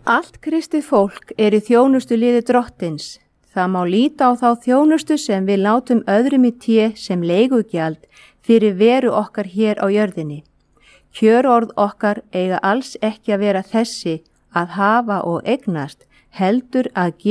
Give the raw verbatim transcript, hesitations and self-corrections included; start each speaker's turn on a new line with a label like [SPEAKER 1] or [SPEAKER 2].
[SPEAKER 1] Allt kristið fólk er í þjónustu liði Drottins. Það má líta á þá þjónustu sem við látum öðrum í té sem leigugjald fyrir veru okkar hér á jörðinni. Kjörorð okkar eiga alls ekki að vera þessi að hafa og eignast, heldur að